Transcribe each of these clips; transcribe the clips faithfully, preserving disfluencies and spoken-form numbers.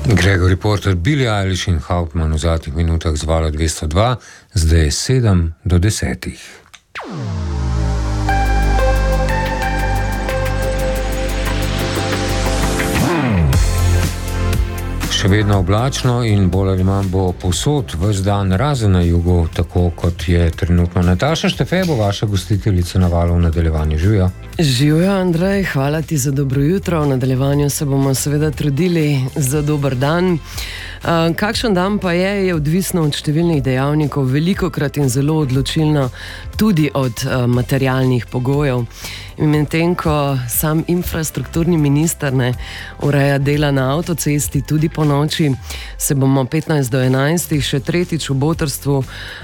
Gregor Porter, Billie Eilish in Hauptmann v zadnjih minutah z Vala dvesto dva, zdaj je sedem do desetih. Še vedno oblačno in bolj ali manj bo povsod ves dan, razen na jugu, tako kot je trenutno. Nataša Štefe bo vaša gostiteljica na Valu v nadaljevanju. Živijo. Živijo, Andrej, hvala ti za dobro jutro. V nadaljevanju se bomo seveda trudili za dober dan. Uh, kakšen dan pa je, je odvisno od številnih dejavnikov, velikokrat in zelo odločilno tudi od uh, materialnih pogojev. Medtem ko sam infrastrukturni minister ne ureja dela na avtocesti tudi po noči, se bomo petnajst do enajstih še tretjič v Botrstvu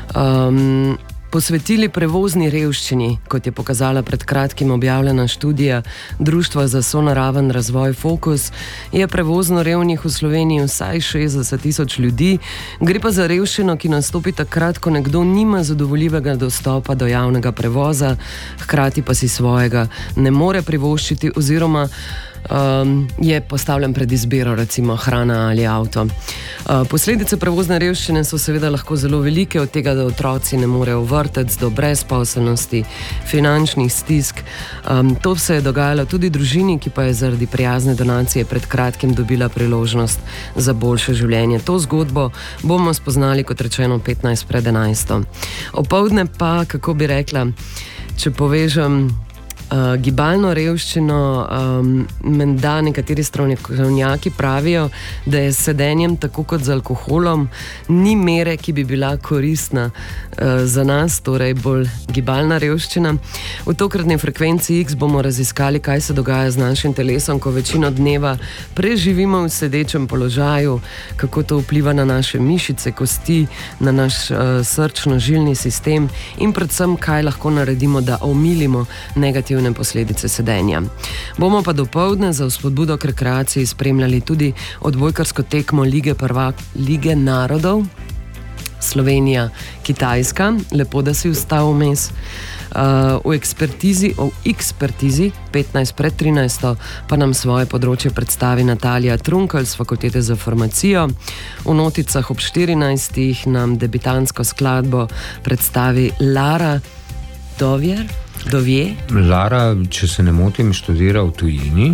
um, posvetili prevozni revščini, kot je pokazala pred kratkim objavljena študija Društva za sonaraven razvoj Fokus, je prevozno revnih v Sloveniji vsaj šestdeset tisoč ljudi. Gre pa za revščino, ki nastopi takrat, ko nekdo nima zadovoljivega dostopa do javnega prevoza, hkrati pa si svojega ne more privoščiti oziroma Um, je postavljen pred izbiro, recimo hrana ali avto. Uh, posledice prevozne revščine so seveda lahko zelo velike, od tega, da otroci ne morejo v vrtec, do brezposelnosti, finančnih stisk. Um, to se je dogajalo tudi družini, ki pa je zaradi prijazne donacije pred kratkim dobila priložnost za boljše življenje. To zgodbo bomo spoznali, kot rečeno, petnajst pred enajsto. Opoldne pa, kako bi rekla, če povežem Uh, gibalno revščino, um, menda nekateri strokovnjaki pravijo, da je s sedenjem tako kot z alkoholom ni mere, ki bi bila koristna uh, za nas, torej bolj gibalna revščina. V tokratni frekvenci X bomo raziskali, kaj se dogaja z našim telesom, ko večino dneva preživimo v sedečem položaju, kako to vpliva na naše mišice, kosti, na naš uh, srčno-žilni sistem in predvsem, kaj lahko naredimo, da omilimo negativne posledice sedenja. Bomo pa dopoldne za vzpodbudo k rekreaciji spremljali tudi odbojkarsko tekmo Lige prvak, Lige narodov, Slovenija, Kitajska. Lepo, da si vstal vmes. Uh, v ekspertizi, v ekspertizi petnajst pred trinajsto pa nam svoje področje predstavi Natalija Trunkelj z Fakultete za farmacijo. V noticah ob štirinajstih nam debitantsko skladbo predstavi Lara Dovjer. Dovje. Lara, če se ne motim, študira v tujini.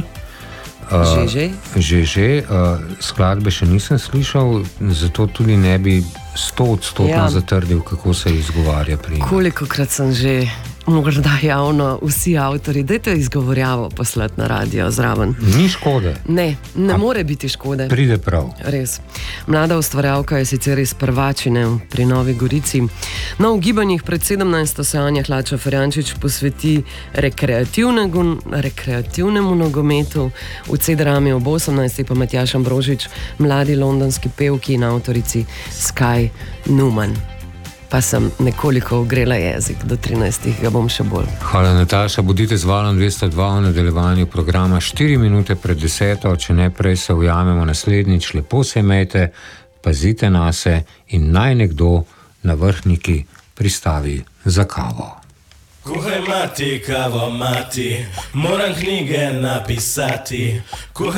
Že, že. Že, že. Skladbe še nisem slišal, zato tudi ne bi sto odstotno ja. zatrdil, kako se izgovarja pri njih. Kolikokrat sem že morda javno vsi avtori, dajte izgovorjavo poslati na radio zraven. Ni škode. Ne, ne A more biti škode. Pride prav. Res. Mlada ustvarjalka je sicer iz Prvačine pri Novi Gorici. No, v gibanjih pred sedemnajsto se Anja Hlača Ferjančič posveti rekreativnemu nogometu, v C-drami ob osemnajstih pa Matjaž Ambrožič, mladi londonski pevki in avtorici Sky Newman. Pa sem nekoliko ogrela jezik, do trinajstih ga bom še bolj. Hvala, Nataša. Bodite z Valom dvesto dva v nadaljevanju programa štiri minute pred deseto, če ne prej se ujamemo naslednjič. Lepo se imejte, pazite nase in naj nekdo na Vrhniki pristavi za kavo. Kuhaj mati, kavo mati, moram knjige napisati. Kuhaj